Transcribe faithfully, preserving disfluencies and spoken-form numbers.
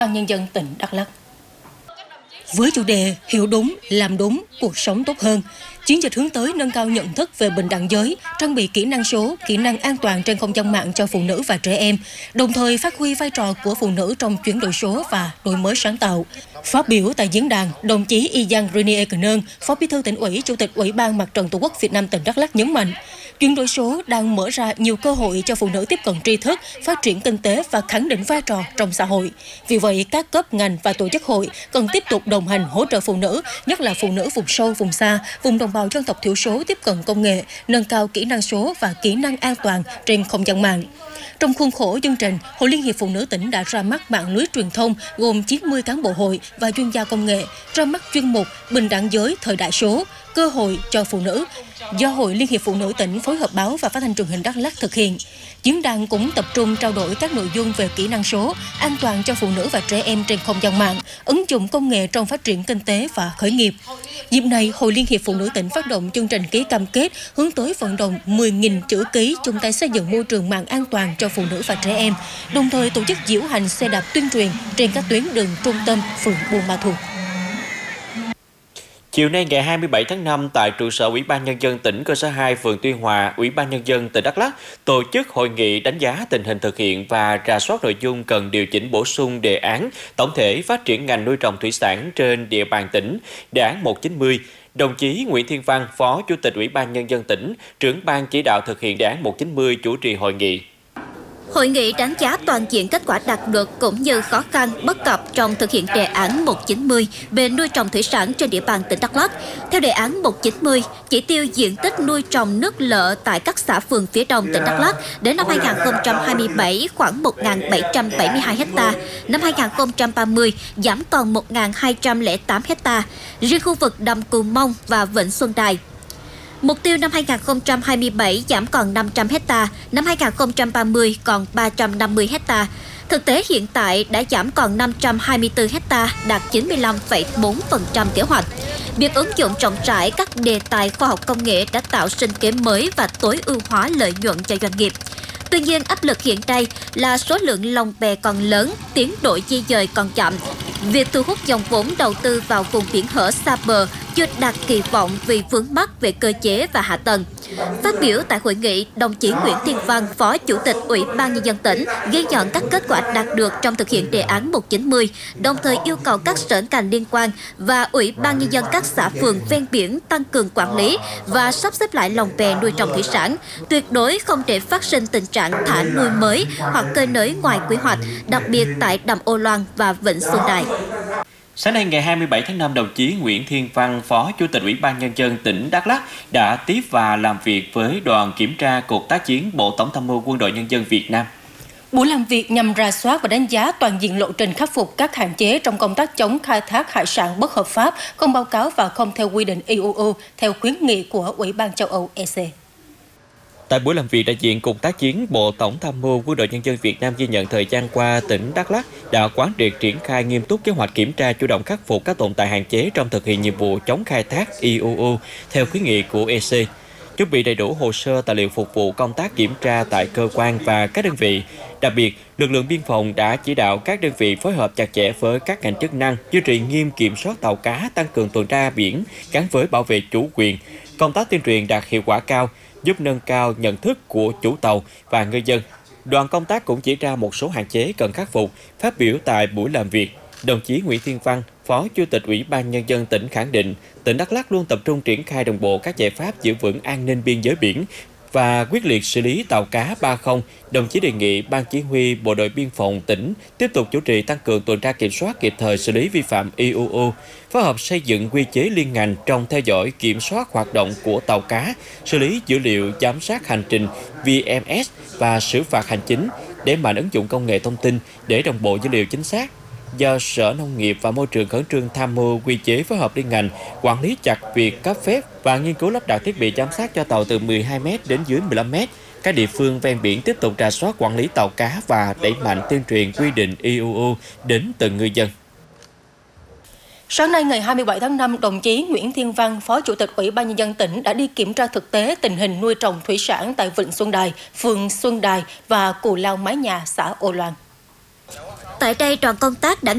Nhân dân tỉnh Đắk Lắk. Với chủ đề hiểu đúng, làm đúng, cuộc sống tốt hơn, chiến dịch hướng tới nâng cao nhận thức về bình đẳng giới, trang bị kỹ năng số, kỹ năng an toàn trên không gian mạng cho phụ nữ và trẻ em, đồng thời phát huy vai trò của phụ nữ trong chuyển đổi số và đổi mới sáng tạo. Phát biểu tại diễn đàn, đồng chí Yang Renier Cơn, Phó Bí thư Tỉnh ủy, Chủ tịch Ủy ban Mặt trận Tổ quốc Việt Nam tỉnh Đắk Lắk nhấn mạnh, chuyển đổi số đang mở ra nhiều cơ hội cho phụ nữ tiếp cận tri thức, phát triển kinh tế và khẳng định vai trò trong xã hội. Vì vậy, các cấp ngành và tổ chức hội cần tiếp tục đồng hành hỗ trợ phụ nữ, nhất là phụ nữ vùng sâu, vùng xa, vùng đồng bào dân tộc thiểu số tiếp cận công nghệ, nâng cao kỹ năng số và kỹ năng an toàn trên không gian mạng. Trong khuôn khổ chương trình, Hội Liên hiệp Phụ nữ tỉnh đã ra mắt mạng lưới truyền thông gồm chín mươi cán bộ hội và chuyên gia công nghệ, ra mắt chuyên mục Bình đẳng giới thời đại số, cơ hội cho phụ nữ, do Hội Liên hiệp Phụ nữ tỉnh phối hợp báo và phát thanh truyền hình Đắk Lắk thực hiện. Diễn đàn cũng tập trung trao đổi các nội dung về kỹ năng số, an toàn cho phụ nữ và trẻ em trên không gian mạng, ứng dụng công nghệ trong phát triển kinh tế và khởi nghiệp. Dịp này, Hội Liên hiệp Phụ nữ tỉnh phát động chương trình ký cam kết hướng tới vận động mười nghìn chữ ký chung tay xây dựng môi trường mạng an toàn cho phụ nữ và trẻ em, đồng thời tổ chức diễu hành xe đạp tuyên truyền trên các tuyến đường trung tâm phường Buôn Ma Thuột. Chiều nay ngày hai mươi bảy tháng năm, tại trụ sở Ủy ban Nhân dân tỉnh cơ sở hai phường Tuy Hòa, Ủy ban Nhân dân tỉnh Đắk Lắk tổ chức hội nghị đánh giá tình hình thực hiện và rà soát nội dung cần điều chỉnh bổ sung đề án tổng thể phát triển ngành nuôi trồng thủy sản trên địa bàn tỉnh, đề án một trăm chín mươi. Đồng chí Nguyễn Thiên Văn, Phó Chủ tịch Ủy ban Nhân dân tỉnh, trưởng ban chỉ đạo thực hiện đề án một trăm chín mươi chủ trì hội nghị. Hội nghị đánh giá toàn diện kết quả đạt được cũng như khó khăn, bất cập trong thực hiện đề án một trăm chín mươi về nuôi trồng thủy sản trên địa bàn tỉnh Đắk Lắk. Theo đề án một trăm chín mươi, chỉ tiêu diện tích nuôi trồng nước lợ tại các xã phường phía đông tỉnh Đắk Lắk đến năm hai nghìn không trăm hai mươi bảy khoảng một nghìn bảy trăm bảy mươi hai ha, năm hai nghìn không trăm ba mươi giảm còn một nghìn hai trăm lẻ tám ha, riêng khu vực đầm Cù Mông và Vịnh Xuân Đài. Mục tiêu năm hai nghìn không trăm hai mươi bảy giảm còn năm trăm ha, năm hai nghìn không trăm ba mươi còn ba trăm năm mươi ha. Thực tế hiện tại đã giảm còn năm trăm hai mươi tư ha, đạt chín mươi lăm phẩy bốn phần trăm kế hoạch. Việc ứng dụng rộng rãi các đề tài khoa học công nghệ đã tạo sinh kế mới và tối ưu hóa lợi nhuận cho doanh nghiệp. Tuy nhiên, áp lực hiện nay là số lượng lồng bè còn lớn, tiến độ di dời còn chậm. Việc thu hút dòng vốn đầu tư vào vùng biển hở xa bờ chưa đạt kỳ vọng vì vướng mắc về cơ chế và hạ tầng. Phát biểu tại hội nghị, đồng chí Nguyễn Thiên Văn, Phó Chủ tịch Ủy ban Nhân dân tỉnh, ghi nhận các kết quả đạt được trong thực hiện đề án một trăm chín mươi, đồng thời yêu cầu các sở ngành liên quan và Ủy ban Nhân dân các xã phường ven biển tăng cường quản lý và sắp xếp lại lồng bè nuôi trồng thủy sản, tuyệt đối không để phát sinh tình trạng thả nuôi mới hoặc cơi nới ngoài quy hoạch, đặc biệt tại đầm Ô Loan và Vịnh Xuân Đài. Sáng nay ngày hai mươi bảy tháng năm, đồng chí Nguyễn Thiên Văn, Phó Chủ tịch Ủy ban Nhân dân tỉnh Đắk Lắk đã tiếp và làm việc với đoàn kiểm tra Cục Tác chiến Bộ Tổng tham mưu Quân đội Nhân dân Việt Nam. Buổi làm việc nhằm rà soát và đánh giá toàn diện lộ trình khắc phục các hạn chế trong công tác chống khai thác hải sản bất hợp pháp, không báo cáo và không theo quy định i u u theo khuyến nghị của Ủy ban châu Âu e xê. Tại buổi làm việc, đại diện Cục Tác chiến Bộ Tổng tham mưu Quân đội Nhân dân Việt Nam ghi nhận thời gian qua, tỉnh Đắk Lắk đã quán triệt triển khai nghiêm túc kế hoạch kiểm tra, chủ động khắc phục các tồn tại hạn chế trong thực hiện nhiệm vụ chống khai thác i u u theo khuyến nghị của e xê, chuẩn bị đầy đủ hồ sơ tài liệu phục vụ công tác kiểm tra tại cơ quan và các đơn vị. Đặc biệt, lực lượng biên phòng đã chỉ đạo các đơn vị phối hợp chặt chẽ với các ngành chức năng, duy trì nghiêm kiểm soát tàu cá, tăng cường tuần tra biển gắn với bảo vệ chủ quyền. Công tác tuyên truyền đạt hiệu quả cao, giúp nâng cao nhận thức của chủ tàu và ngư dân. Đoàn công tác cũng chỉ ra một số hạn chế cần khắc phục. Phát biểu tại buổi làm việc, đồng chí Nguyễn Thiên Văn, Phó Chủ tịch Ủy ban Nhân dân tỉnh khẳng định, tỉnh Đắk Lắk luôn tập trung triển khai đồng bộ các giải pháp giữ vững an ninh biên giới biển và quyết liệt xử lý tàu cá ba không. Đồng chí đề nghị Ban Chỉ huy Bộ đội Biên phòng tỉnh tiếp tục chủ trì tăng cường tuần tra kiểm soát, kịp thời xử lý vi phạm i u u, phối hợp xây dựng quy chế liên ngành trong theo dõi kiểm soát hoạt động của tàu cá, xử lý dữ liệu giám sát hành trình vê em ét và xử phạt hành chính, đẩy mạnh ứng dụng công nghệ thông tin để đồng bộ dữ liệu chính xác. Do Sở Nông nghiệp và Môi trường khẩn trương tham mưu quy chế phối hợp liên ngành, quản lý chặt việc cấp phép và nghiên cứu lắp đặt thiết bị giám sát cho tàu từ mười hai mét đến dưới mười lăm mét. Các địa phương ven biển tiếp tục rà soát quản lý tàu cá và đẩy mạnh tuyên truyền quy định i u u đến từng ngư dân. Sáng nay ngày hai mươi bảy tháng năm, đồng chí Nguyễn Thiên Văn, Phó Chủ tịch Ủy ban Nhân dân tỉnh đã đi kiểm tra thực tế tình hình nuôi trồng thủy sản tại Vịnh Xuân Đài, phường Xuân Đài và Cù Lao Mái Nhà, xã Ô Loan. Tại đây, đoàn công tác đã